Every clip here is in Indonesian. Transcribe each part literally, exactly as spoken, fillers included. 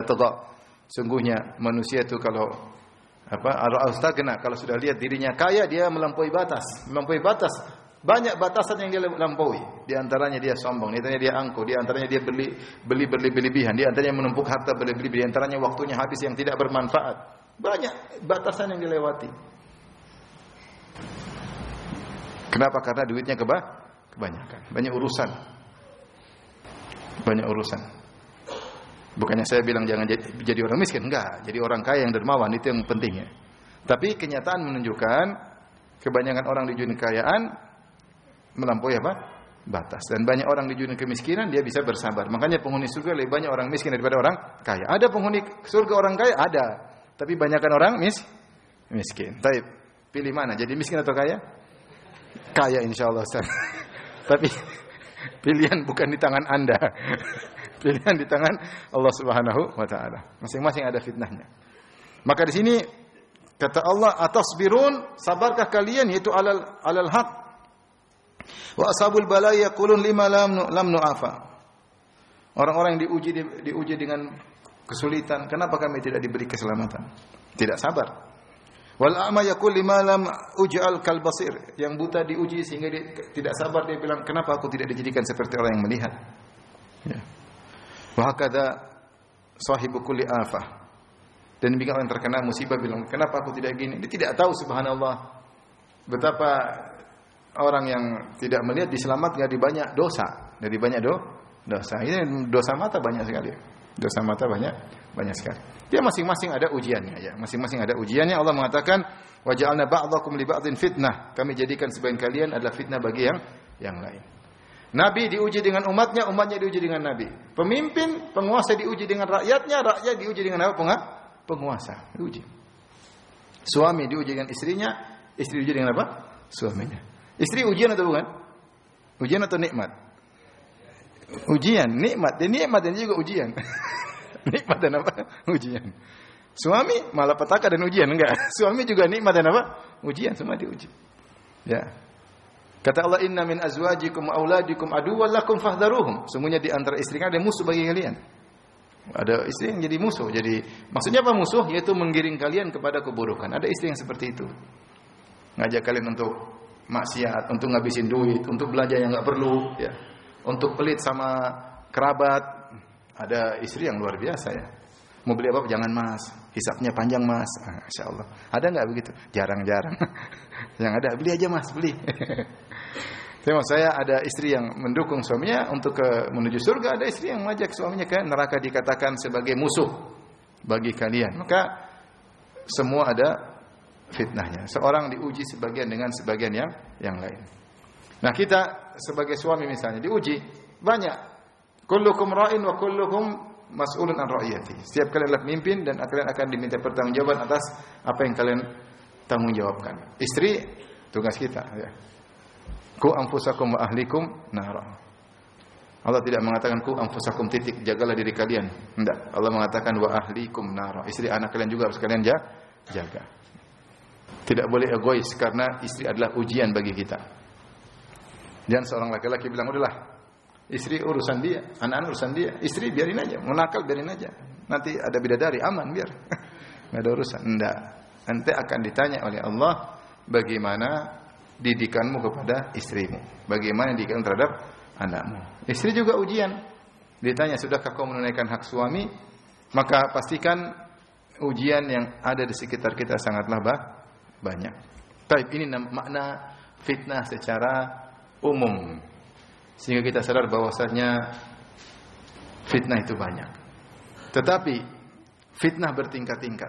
tadha. Sungguhnya manusia itu kalau apa al-astaghna, kalau sudah lihat dirinya kaya, dia melampaui batas, melampaui batas. Banyak batasan yang dia lampaui. Di antaranya dia sombong, di antaranya dia angkuh, di antaranya dia beli beli berlebih-lebihan, di antaranya menumpuk harta berlebih-lebihan, di antaranya waktunya habis yang tidak bermanfaat. Banyak batasan yang dilewati. Kenapa? Karena duitnya keba kebanyakan. Banyak urusan. Banyak urusan. Bukannya saya bilang jangan jadi, jadi orang miskin, enggak. Jadi orang kaya yang dermawan, itu yang pentingnya. Tapi kenyataan menunjukkan kebanyakan orang di dunia kekayaan melampaui apa? Batas. Dan banyak orang di dunia kemiskinan dia bisa bersabar. Makanya penghuni surga lebih banyak orang miskin daripada orang kaya. Ada penghuni surga orang kaya? Ada. Tapi banyakkan orang mis miskin. Taib. Pilih mana? Jadi miskin atau kaya? Kaya insyaallah Ustaz. Tapi pilihan bukan di tangan Anda. Pilihan di tangan Allah Subhanahu wa taala. Masing-masing ada fitnahnya. Maka di sini kata Allah, atasbirun, sabarkah kalian, yaitu alal alal haq. Wa ashabul balaya yaqulun lima lam lam nu'afa. Orang-orang yang diuji diuji dengan kesulitan, kenapa kami tidak diberi keselamatan? Tidak sabar. Wal a'ma yaqul lima lam uj'al kal basir. Yang buta diuji sehingga dia tidak sabar, dia bilang, kenapa aku tidak dijadikan seperti orang yang melihat? Ya. Wa hakadha sahibu kulli afah. Dan demikian orang terkena musibah bilang, kenapa aku tidak gini? Dia tidak tahu, subhanallah, betapa orang yang tidak melihat diselamatkan dari banyak dosa, dari banyak do, dosa. Ini dosa mata banyak sekali. Dosa mata banyak, banyak sekali. Dia masing-masing ada ujiannya, ya. Masing-masing ada ujiannya. Allah mengatakan, wa ja'alna ba'dakum li ba'din fitnah. Kami jadikan sebagian kalian adalah fitnah bagi yang yang lain. Nabi diuji dengan umatnya, umatnya diuji dengan nabi. Pemimpin, penguasa diuji dengan rakyatnya, rakyat diuji dengan apa? Penguasa, diuji. Suami diuji dengan istrinya, istri diuji dengan apa? Suaminya. Istri ujian atau bukan? Ujian atau nikmat? Ujian, nikmat. Dan nikmat dan juga ujian. Nikmat dan apa? Ujian. Suami malapetaka dan ujian, enggak. Suami juga nikmat dan apa? Ujian, semua diuji. Ya. Kata Allah, inna min azwajikum wa auladikum aduwwan lakum fahdharuhum. Sungguhnya di antara istri kalian ada musuh bagi kalian. Ada istri yang jadi musuh. Jadi maksudnya apa musuh? Yaitu menggiring kalian kepada keburukan. Ada istri yang seperti itu. Ngajak kalian untuk maksiat, untuk ngabisin duit, untuk belanja yang enggak perlu, ya. Untuk pelit sama kerabat. Ada istri yang luar biasa, ya. Mau beli apa? Jangan mas, hisapnya panjang mas. Ah, Masya Allah. Ada nggak begitu? Jarang-jarang. Yang ada beli aja mas, beli. Tengok saya ada istri yang mendukung suaminya untuk ke menuju surga, ada istri yang mengajak suaminya ke neraka, dikatakan sebagai musuh bagi kalian. Maka semua ada fitnahnya. Seorang diuji sebagian dengan sebagian yang yang lain. Nah kita sebagai suami misalnya diuji banyak. Kullukum ra'in wa kullukum mas'ulun an ra'iyati. Setiap kalian adalah pemimpin dan kalian akan diminta pertanggungjawaban atas apa yang kalian tanggung jawabkan. Istri tugas kita, ya. Ku anfusakum wa ahlikum nara. Allah tidak mengatakan ku anfusakum titik, jagalah diri kalian. Tidak. Allah mengatakan wa ahlikum nara. Istri anak kalian juga harus kalian jaga. Tidak boleh egois karena istri adalah ujian bagi kita. Jangan seorang laki-laki bilang udahlah, istri urusan dia, anak-anak urusan dia, istri biarin aja, mau nakal biarin aja. Nanti ada bidadari, aman biar. Enggak ada urusan. Enggak. Nanti akan ditanya oleh Allah bagaimana didikanmu kepada istrimu, bagaimana didikanmu terhadap anakmu. Istri juga ujian. Ditanya, sudahkah kau menunaikan hak suami? Maka pastikan ujian yang ada di sekitar kita sangatlah banyak. Taib, ini makna fitnah secara umum. Sehingga kita sadar bahwasanya fitnah itu banyak. Tetapi fitnah bertingkat-tingkat.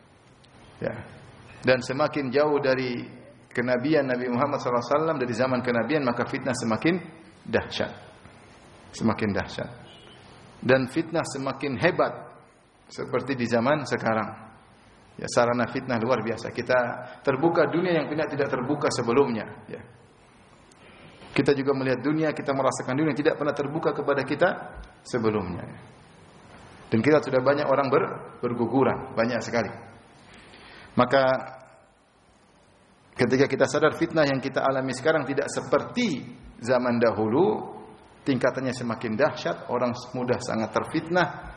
Ya. Dan semakin jauh dari kenabian Nabi Muhammad sallallahu alaihi wasallam, dari zaman kenabian, maka fitnah semakin dahsyat. Semakin dahsyat. Dan fitnah semakin hebat seperti di zaman sekarang. Ya, sarana fitnah luar biasa. Kita terbuka dunia yang tidak terbuka sebelumnya, ya. Kita juga melihat dunia, kita merasakan dunia yang tidak pernah terbuka kepada kita sebelumnya. Dan kita sudah banyak orang ber, berguguran, banyak sekali. Maka ketika kita sadar fitnah yang kita alami sekarang tidak seperti zaman dahulu, tingkatannya semakin dahsyat, orang mudah sangat terfitnah,